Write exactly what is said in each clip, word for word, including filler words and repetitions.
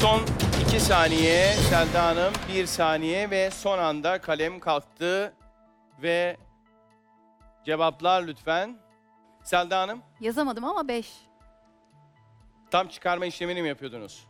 Son iki saniye Selda Hanım, bir saniye ve son anda kalem kalktı ve cevaplar lütfen. Selda Hanım, Yazamadım ama beş. tam çıkarma işlemini mi yapıyordunuz?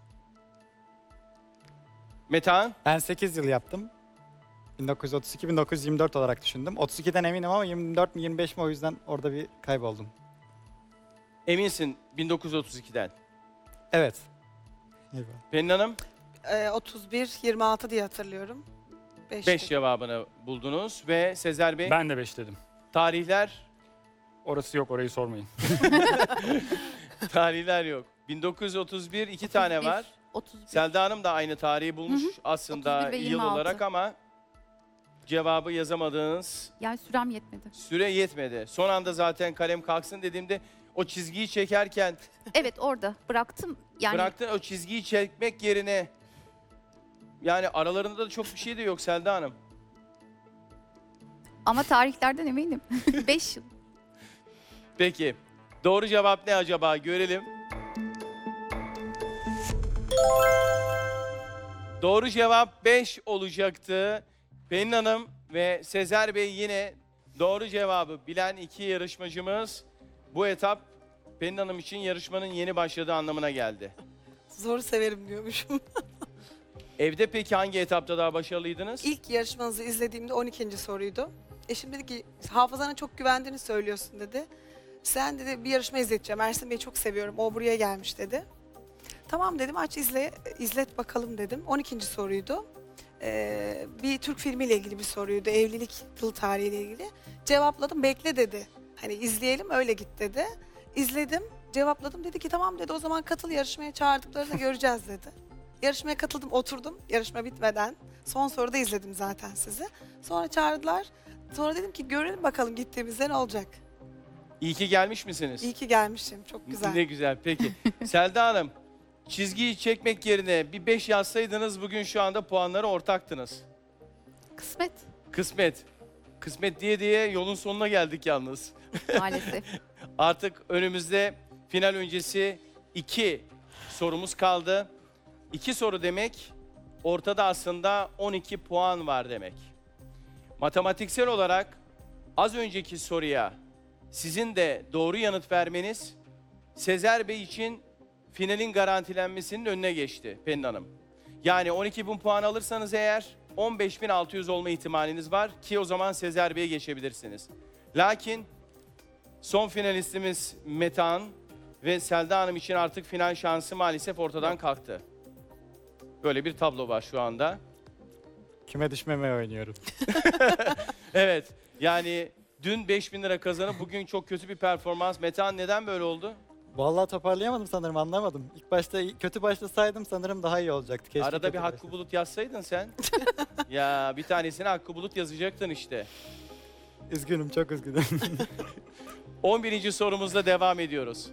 Metehan, Ben sekiz yıl yaptım. bin dokuz yüz otuz iki bin dokuz yüz yirmi dört olarak düşündüm. otuz ikiden eminim ama yirmi dört mi yirmi beş mi, o yüzden orada bir kayboldum. eminsin bin dokuz yüz otuz ikiden. Evet. Eyvah. Pelin Hanım, Ee, otuz bir yirmi altı diye hatırlıyorum. beş cevabını buldunuz ve Sezer Bey, Ben de beş dedim. tarihler, Orası yok, orayı sormayın. tarihler yok. bin dokuz yüz otuz bir iki tane otuz bir, var. otuz bir. Selda Hanım da aynı tarihi bulmuş Hı hı. aslında otuz bir ve yıl yirmi altı. olarak ama cevabı yazamadığınız Yani sürem yetmedi. süre yetmedi. Son anda zaten kalem kalksın dediğimde o çizgiyi çekerken Evet, orada bıraktım. Yani bıraktın, o çizgiyi çekmek yerine yani aralarında da çok bir şey de yok Selda Hanım. ama tarihlerden eminim. beş yıl. Peki doğru cevap ne acaba, görelim. Doğru cevap beş olacaktı. Pelin Hanım ve Sezer Bey yine doğru cevabı bilen iki yarışmacımız. Bu etap Pelin Hanım için yarışmanın yeni başladığı anlamına geldi. Zoru severim diyormuşum. Evde peki hangi etapta daha başarılıydınız? İlk yarışmanızı izlediğimde on ikinci soruydu. Eşim dedi ki hafızana çok güvendiğini söylüyorsun dedi. Sen dedi bir yarışma izleteceğim. Ersin Bey'i çok seviyorum. O buraya gelmiş dedi. Tamam dedim, aç izle, izlet bakalım dedim. on ikinci soruydu. Ee, bir Türk filmiyle ilgili bir soruydu. Evlilik yıl tarihiyle ilgili. Cevapladım, bekle dedi. Hani izleyelim öyle git dedi. İzledim, cevapladım. Dedi ki tamam dedi, o zaman katıl, yarışmaya çağırdıklarını göreceğiz dedi. Yarışmaya katıldım, oturdum yarışma bitmeden. Son soruda izledim zaten sizi. Sonra çağırdılar. Sonra dedim ki görelim bakalım gittiğimizde ne olacak. İyi ki gelmiş misiniz? İyi ki gelmişim, çok güzel. Ne güzel, peki. Selda Hanım, çizgiyi çekmek yerine bir beş yazsaydınız bugün şu anda puanları ortaktınız. Kısmet Kısmet. Kısmet diye diye yolun sonuna geldik yalnız. maalesef. Artık önümüzde final öncesi iki sorumuz kaldı. İki soru demek, ortada aslında on iki puan var demek. Matematiksel olarak az önceki soruya sizin de doğru yanıt vermeniz Sezer Bey için finalin garantilenmesinin önüne geçti Pelin Hanım. Yani on iki bin puan alırsanız eğer on beş bin altı yüz olma ihtimaliniz var ki o zaman Sezer Bey'e geçebilirsiniz. Lakin son finalistimiz Metehan ve Selda Hanım için artık final şansı maalesef ortadan kalktı. Böyle bir tablo var şu anda. Küme düşmemeye oynuyorum. Evet, yani dün beş bin lira kazanıp bugün çok kötü bir performans. Metehan, neden böyle oldu? Vallahi toparlayamadım sanırım, anlamadım. İlk başta kötü başlasaydım sanırım daha iyi olacaktı. Keşke Arada kötü bir Hakkı başlasaydım. Bulut yazsaydın sen. Ya bir tanesine Hakkı Bulut yazacaktın işte. Üzgünüm, çok üzgünüm. on birinci sorumuzla devam ediyoruz.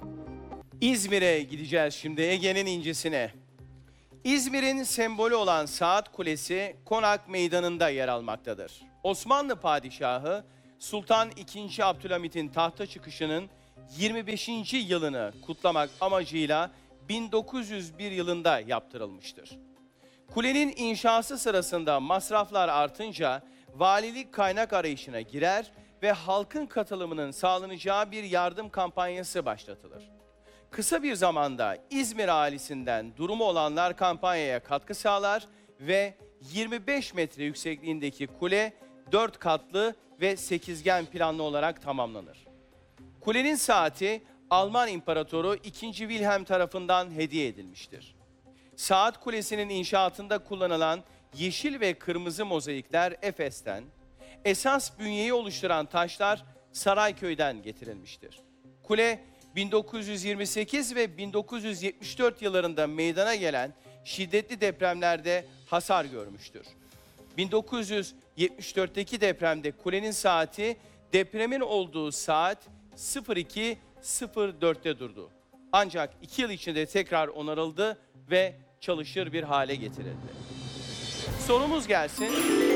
İzmir'e gideceğiz şimdi, Ege'nin incisine. İzmir'in sembolü olan Saat Kulesi Konak Meydanı'nda yer almaktadır. Osmanlı Padişahı Sultan ikinci. Abdülhamit'in tahta çıkışının yirmi beşinci yılını kutlamak amacıyla bin dokuz yüz bir yılında yaptırılmıştır. Kulenin inşası sırasında masraflar artınca valilik kaynak arayışına girer ve halkın katılımının sağlanacağı bir yardım kampanyası başlatılır. Kısa bir zamanda İzmir ahalisinden durumu olanlar kampanyaya katkı sağlar ve yirmi beş metre yüksekliğindeki kule dört katlı ve sekizgen planlı olarak tamamlanır. Kulenin saati Alman İmparatoru ikinci. Wilhelm tarafından hediye edilmiştir. Saat Kulesi'nin inşaatında kullanılan yeşil ve kırmızı mozaikler Efes'ten, esas bünyeyi oluşturan taşlar Sarayköy'den getirilmiştir. Kule bin dokuz yüz yirmi sekiz ve bin dokuz yüz yetmiş dört yıllarında meydana gelen şiddetli depremlerde hasar görmüştür. bin dokuz yüz yetmiş dörtteki depremde kulenin saati depremin olduğu saat sıfır iki sıfır dörtte durdu. Ancak iki yıl içinde tekrar onarıldı ve çalışır bir hale getirildi. Sorumuz gelsin.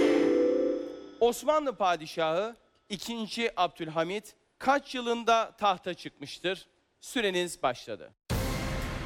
Osmanlı Padişahı ikinci. Abdülhamit kaç yılında tahta çıkmıştır? Süreniz başladı.